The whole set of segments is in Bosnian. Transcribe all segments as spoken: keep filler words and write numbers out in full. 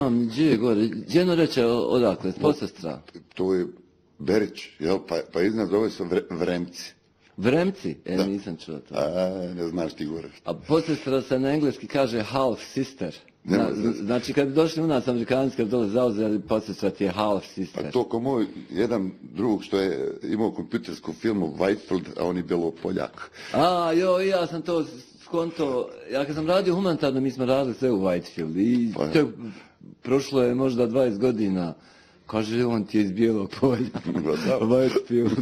Gdje je gore? Gdje reče odakle? Posestra? To je Berić, jel? Pa, pa iznad zove se vre, Vremci. Vremci? E, da. Nisam čuo to. A, ne znaš ti gore. A posestra se na engleski kaže half sister. Nema, Zna, znači, kad bi došli u nas Amerikanci, kad bi dole zauzeli, posestra ti je half sister. A to ko moj jedan drug što je imao kompjutersku filmu Whitefield, a on je bilo Poljak. A, jo, ja sam to skonto, ja kad sam radio humanitarno, mi smo radili sve u Whitefield i pa, to je, prošlo je možda dvadeset godina. Kaže, on ti je iz Bijelog polja. Whitefield.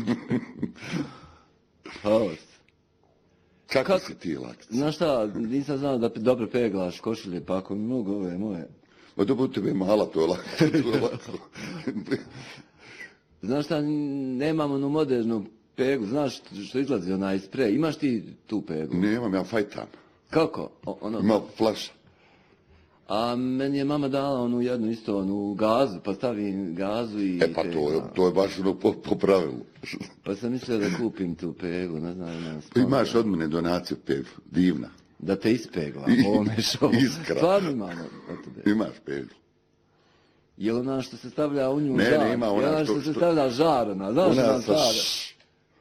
Haos. Kako Kak, si ti lak? Znaš šta, nisam znao da dobro peglaš košulje, pa ako mi mogu ove moje. Ma dobro tebe mala, to je lako. Znaš šta, nemamo onu modernu pegu, znaš što izlazi onaj sprej, imaš ti tu pegu? Nemam, ja fajtam. Kako? O, ono... Ima flaša. A meni je mama dala onu jednu isto, onu gazu, pa stavim gazu i... E pa to je, to je baš ono po, po pravilu. Pa sam mislio da kupim tu pegu, ne znam, ne znam. Imaš od mene donaciju pegu, divna. Da te ispegla, ovome šovu. Iskra. Stvarno imamo od tebe. Imaš pegu. Je li ona što se stavlja u nju ne, žar? Ne, ima ona je ona što, što se stavlja žar, ona, znaš ona ona sa š...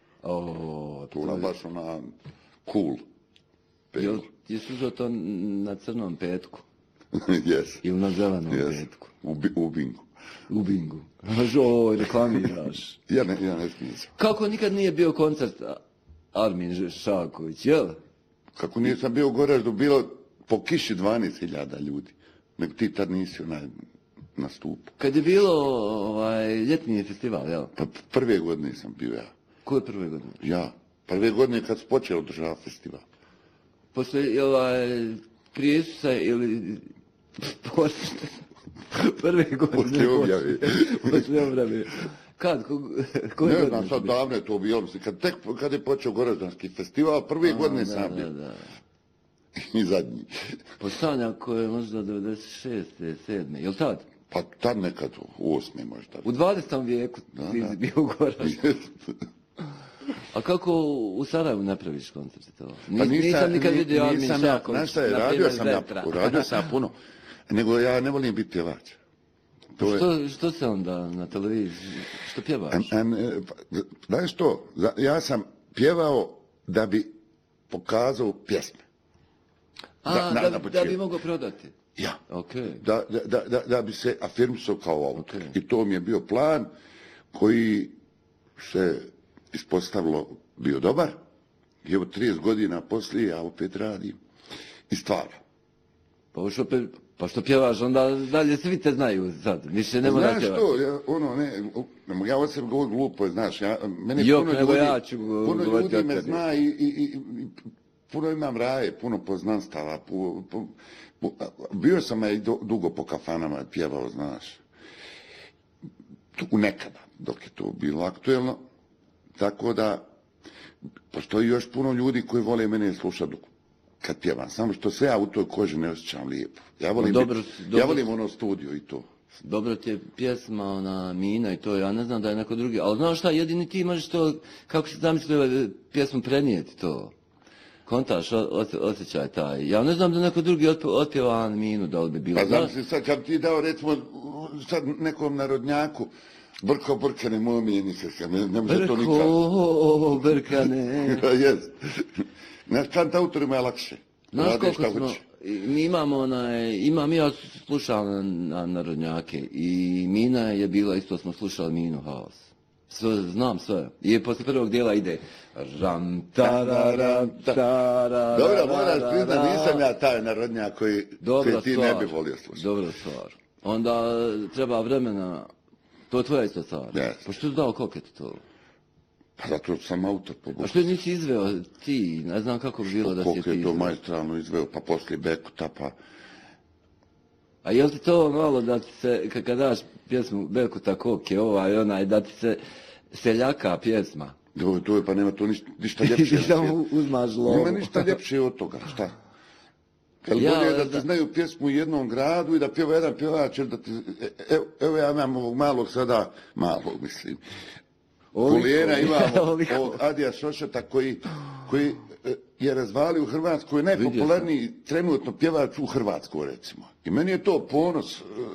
O, to ona baš ona cool pegu. Jel ti služao to na crnom petku? Yes. Ili na zelenom yes. petku? U, bi, u bingu. U bingu. Žoj, reklamiraš. ja ne, ja ne smijem. Kako nikad nije bio koncert Armin Šaković, jel? Kako nisam bio gore, što bilo po kiši dvanaest hiljada ljudi. Nego ti tad nisi onaj nastupu. Kad je bilo ovaj, ljetni festival, jel? Pa prve godine sam bio ja. Koje prve godine? Ja. Prve godine kad su počeli održavati festival. Posle, ovaj, prije Isusa ili posle prve godine? Posle objave. Posle objave. Kad? Ko, ne znam, sad davno je to bilo. Kad, tek, kad je počeo Goraždanski festival, prve A, godine da, sam bio. Da, da. I zadnji. Postanja koje je možda devedeset šeste, sedme, jel tad? Pa tad nekad, u osme možda. U dvadesetom vijeku da, ti da. bio u Goraždu. A kako u Sarajevu napraviš koncert to? Nis, pa nisam, nisam nikad vidio Armin nisam Šaković. Znaš šta je, radio sam ja, radio sam puno. Nego ja ne volim biti pjevač. To što, je... što se onda na televiziji, što pjevaš? An, an, pa, znaš što, ja sam pjevao da bi pokazao pjesme. A, da, na, da, da bi mogao prodati? Ja. Okay. Da, da, da, da bi se afirmisao kao autor. Okay. I to mi je bio plan koji se ispostavilo bio dobar. I evo trideset godina poslije ja opet radim i stvaram. Pa što, pa što pjevaš, onda dalje svi te znaju sad. Više ne mora znaš pjevaš. Znaš što, ja, ono, ne, ja od sebe govorim glupo, znaš, ja, mene Jok, puno ljudi, ja ću puno ljudi me zna i, i, i, i puno imam raje, puno poznanstava. Pu, pu, pu, bio sam ja i do, dugo po kafanama pjevao, znaš. U nekada, dok je to bilo aktuelno. Tako da, postoji još puno ljudi koji vole mene slušati kad pjevam. Samo što sve ja u toj koži ne osjećam lijepo. Ja volim, dobro, biti, dobro, ja volim ono studio i to. Dobro ti je pjesma, ona Mina i to, ja ne znam da je neko drugi. Ali znaš šta, jedini ti imaš to, kako se zamislio pjesmu prenijeti to. Kontaš, osjećaj taj. Ja ne znam da neko drugi otpjeva Minu, da li bi bilo. Pa znam se sad, kad ti dao, recimo, sad nekom narodnjaku, Brko, brkane, moje mijenike, ne, ne može to nikad. Brko, brkane. Jes. Znaš, kant autorima je lakše. Znaš koliko smo, mi imamo onaj, imam ja slušao na, na narodnjake i Mina je bila, isto smo slušali Minu Haos. Sve, znam sve. I posle prvog dijela ide ram, tararam, tararam. Dobro, moraš priznat, nisam ja taj narodnjak koji, koji ti ne bi volio slušati. Dobra stvar. Onda treba vremena, to je tvoja isto stvar. Yes. Pa što je dao koket to? Pa zato sam autor po Bogu. A što nisi izveo ti? Ne znam kako bi bilo da si ti izveo. Koliko je to majstralno izveo, pa poslije Bekuta, pa... A jel ti to malo da ti se, kada daš pjesmu Bekuta Koke, ovaj, onaj, da ti se seljaka pjesma? To, to je, pa nema to ništa, ništa ljepše. Ti samo uzmaš lovu. Nema ništa ljepše od toga, šta? Jel ja, bolje da ti da... znaju pjesmu u jednom gradu i da pjeva jedan pjevač, da ti... Evo, evo ja imam ovog malog sada, malog mislim, Kulijena imamo ovog Adija Šošeta koji, koji je razvalio u Hrvatskoj najpopularniji trenutno pjevač u Hrvatskoj, recimo. I meni je to ponos